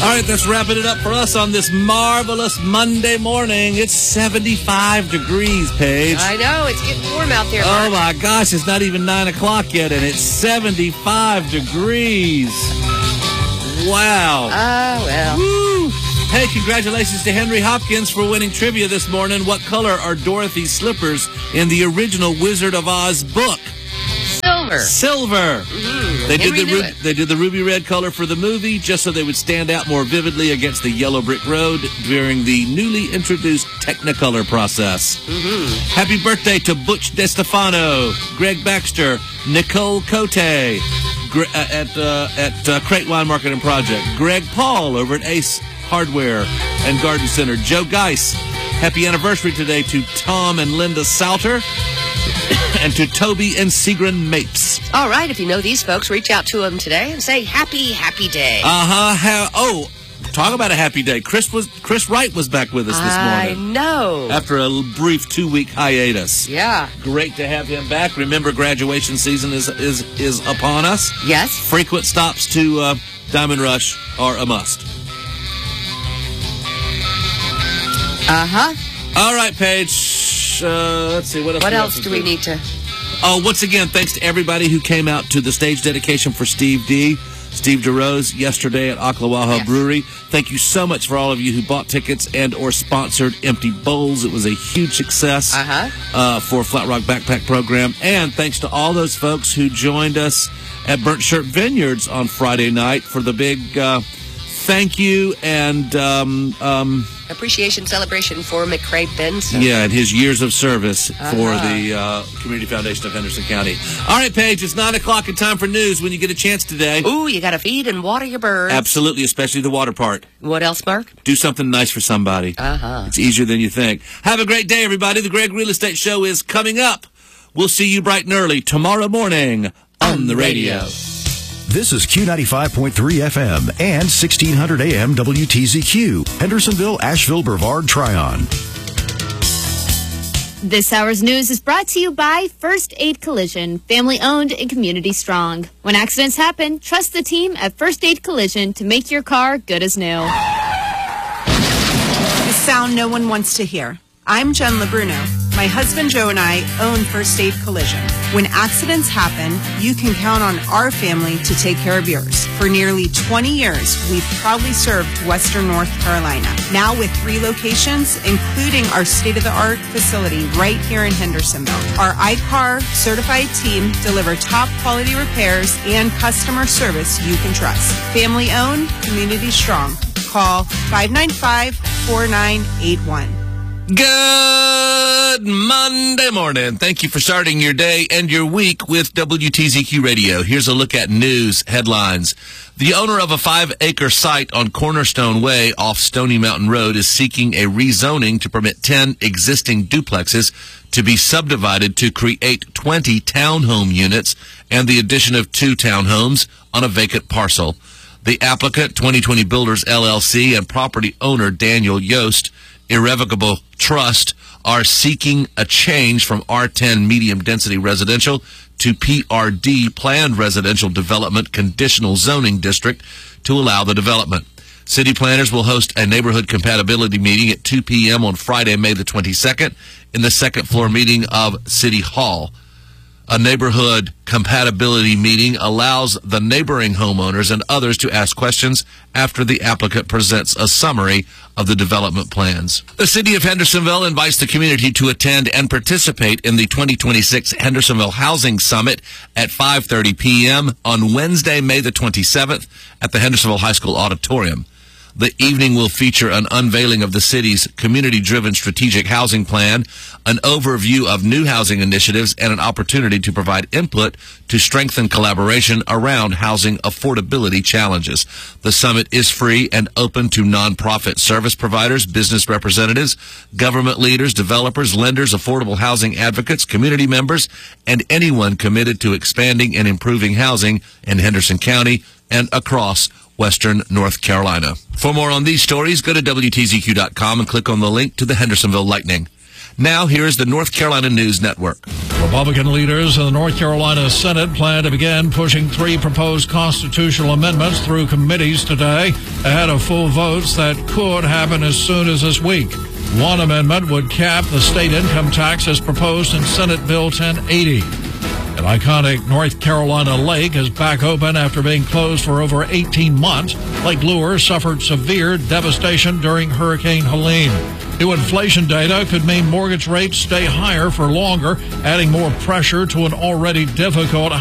All right, that's wrapping it up for us on this marvelous Monday morning. It's 75 degrees, Paige. I know. It's getting warm out there, Mark. Oh, my gosh. It's not even 9 o'clock yet, and it's 75 degrees. Wow. Well. Woo. Hey, congratulations to Henry Hopkins for winning trivia this morning. What color are Dorothy's slippers in the original Wizard of Oz book? Silver. Mm-hmm. They did the ruby red color for the movie just so they would stand out more vividly against the yellow brick road during the newly introduced Technicolor process. Mm-hmm. Happy birthday to Butch DeStefano, Greg Baxter, Nicole Cote at Crate Wine Market and Project, Greg Paul over at Ace Hardware and Garden Center, Joe Geis. Happy anniversary today to Tom and Linda Salter. And to Toby and Seagrin Mapes. All right, if you know these folks, reach out to them today and say, happy day. Talk about a happy day. Chris Wright was back with us this morning. I know. After a brief 2-week hiatus. Yeah. Great to have him back. Remember, graduation season is upon us. Yes. Frequent stops to Diamond Rush are a must. Uh-huh. All right, Paige. Let's see. What else do we need to... Oh, once again, thanks to everybody who came out to the stage dedication for Steve DeRose, yesterday at Ocklawaha Brewery. Thank you so much for all of you who bought tickets and or sponsored Empty Bowls. It was a huge success for Flat Rock Backpack Program. And thanks to all those folks who joined us at Burnt Shirt Vineyards on Friday night for the big thank you and... appreciation celebration for McCrae Benson. Yeah, and his years of service for the Community Foundation of Henderson County. All right, Paige, it's 9 o'clock and time for news when you get a chance today. Ooh, you got to feed and water your birds. Absolutely, especially the water part. What else, Mark? Do something nice for somebody. It's easier than you think. Have a great day, everybody. The Greg Real Estate Show is coming up. We'll see you bright and early tomorrow morning on the radio. This is Q95.3 FM and 1600 AM WTZQ, Hendersonville, Asheville, Brevard, Tryon. This hour's news is brought to you by First Aid Collision, family owned and community strong. When accidents happen, trust the team at First Aid Collision to make your car good as new. The sound no one wants to hear. I'm Jen LeBruno. My husband Joe and I own First Aid Collision. When accidents happen, you can count on our family to take care of yours. For nearly 20 years, we've proudly served Western North Carolina. Now with 3 locations, including our state-of-the-art facility right here in Hendersonville. Our iCar certified team deliver top quality repairs and customer service you can trust. Family owned, community strong. Call 595-4981. Good Monday morning. Thank you for starting your day and your week with WTZQ Radio. Here's a look at news headlines. The owner of a 5-acre site on Cornerstone Way off Stony Mountain Road is seeking a rezoning to permit 10 existing duplexes to be subdivided to create 20 townhome units and the addition of 2 townhomes on a vacant parcel. The applicant, 2020 Builders LLC, and property owner Daniel Yost Irrevocable Trust are seeking a change from R10 medium density residential to PRD planned residential development conditional zoning district to allow the development. City planners will host a neighborhood compatibility meeting at 2 p.m. on Friday, May the 22nd in the second floor meeting of City Hall. A neighborhood compatibility meeting allows the neighboring homeowners and others to ask questions after the applicant presents a summary of the development plans. The City of Hendersonville invites the community to attend and participate in the 2026 Hendersonville Housing Summit at 5:30 p.m. on Wednesday, May the 27th at the Hendersonville High School Auditorium. The evening will feature an unveiling of the city's community-driven strategic housing plan, an overview of new housing initiatives, and an opportunity to provide input to strengthen collaboration around housing affordability challenges. The summit is free and open to nonprofit service providers, business representatives, government leaders, developers, lenders, affordable housing advocates, community members, and anyone committed to expanding and improving housing in Henderson County and across Western North Carolina. For more on these stories, go to WTZQ.com and click on the link to the Hendersonville Lightning. Now, here is the North Carolina News Network. Republican leaders in the North Carolina Senate plan to begin pushing 3 proposed constitutional amendments through committees today ahead of full votes that could happen as soon as this week. One amendment would cap the state income tax as proposed in Senate Bill 1080. An iconic North Carolina lake is back open after being closed for over 18 months. Lake Lure suffered severe devastation during Hurricane Helene. New inflation data could mean mortgage rates stay higher for longer, adding more pressure to an already difficult